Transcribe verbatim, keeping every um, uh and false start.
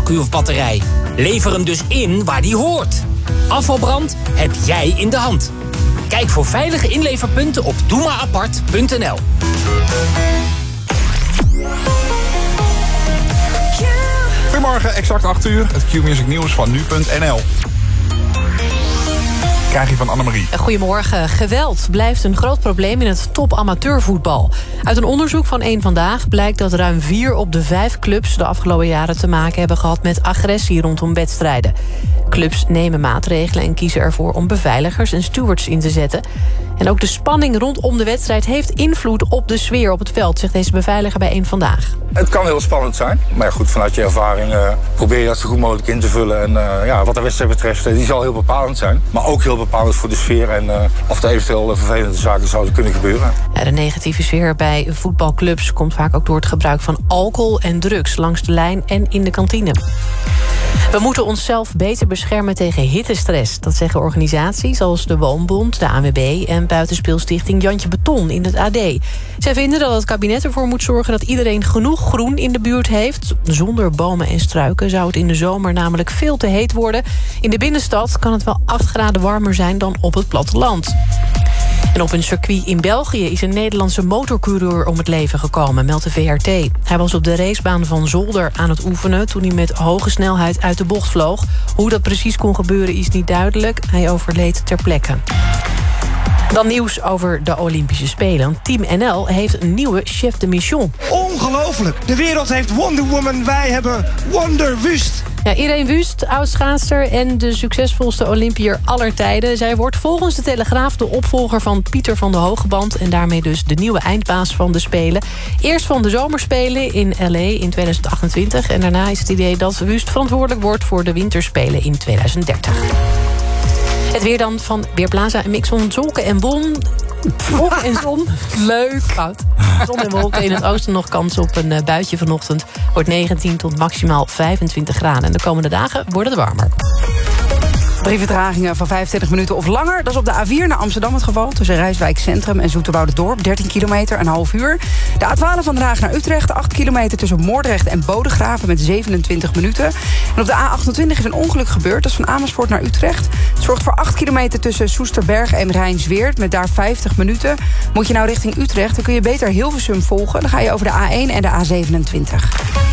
accu of batterij. Lever hem dus in waar die hoort. Afvalbrand heb jij in de hand. Kijk voor veilige inleverpunten op doe maar apart punt n l. Goedemorgen, exact acht uur. Het Q-Music nieuws van nu punt n l. Krijg je van Annemarie. Goedemorgen. Geweld blijft een groot probleem in het top-amateurvoetbal. Uit een onderzoek van Eén Vandaag blijkt dat ruim vier op de vijf clubs de afgelopen jaren te maken hebben gehad met agressie rondom wedstrijden. Clubs nemen maatregelen en kiezen ervoor om beveiligers en stewards in te zetten. En ook de spanning rondom de wedstrijd heeft invloed op de sfeer op het veld, zegt deze beveiliger bij Eén Vandaag. Het kan heel spannend zijn, maar ja, goed, vanuit je ervaring uh, probeer je dat zo goed mogelijk in te vullen. En uh, ja, wat de wedstrijd betreft, uh, die zal heel bepalend zijn. Maar ook heel bepalend voor de sfeer en uh, of er eventueel uh, vervelende zaken zouden kunnen gebeuren. Ja, de negatieve sfeer bij voetbalclubs komt vaak ook door het gebruik van alcohol en drugs langs de lijn en in de kantine. We moeten onszelf beter beschermen tegen hittestress. Dat zeggen organisaties als de Woonbond, de A N W B en buitenspeelstichting Jantje Beton in het A D. Zij vinden dat het kabinet ervoor moet zorgen dat iedereen genoeg groen in de buurt heeft. Zonder bomen en struiken zou het in de zomer namelijk veel te heet worden. In de binnenstad kan het wel acht graden warmer zijn dan op het platteland. En op een circuit in België is een Nederlandse motorcoureur om het leven gekomen, meldt de V R T. Hij was op de racebaan van Zolder aan het oefenen toen hij met hoge snelheid uit de bocht vloog. Hoe dat precies kon gebeuren is niet duidelijk. Hij overleed ter plekke. Dan nieuws over de Olympische Spelen. Team N L heeft een nieuwe chef de mission. Ongelooflijk. De wereld heeft Wonder Woman. Wij hebben Wonder Wust. Ja, Irene Wust, oud-schaatster en de succesvolste Olympiër aller tijden. Zij wordt volgens de Telegraaf de opvolger van Pieter van de Hogeband en daarmee dus de nieuwe eindbaas van de Spelen. Eerst van de Zomerspelen in L A in tweeduizend achtentwintig... en daarna is het idee dat Wust verantwoordelijk wordt voor de Winterspelen in tweeduizend dertig. Het weer dan van Weerplaza, een mix van wolken en won. Wolken en zon. Leuk. Fout. Zon en wolken. In het oosten nog kans op een buitje vanochtend. Wordt negentien tot maximaal vijfentwintig graden. En de komende dagen wordt het warmer. Drie vertragingen van vijfentwintig minuten of langer. Dat is op de A vier naar Amsterdam het geval. Tussen Rijswijk Centrum en Zoeterwoude-Dorp. dertien kilometer, een half uur. De A twaalf van Den Haag naar Utrecht. acht kilometer tussen Moordrecht en Bodegraven met zevenentwintig minuten. En op de A achtentwintig is een ongeluk gebeurd. Dat is van Amersfoort naar Utrecht. Het zorgt voor acht kilometer tussen Soesterberg en Rijnsweert. Met daar vijftig minuten. Moet je nou richting Utrecht, dan kun je beter Hilversum volgen. Dan ga je over de A één en de A zevenentwintig.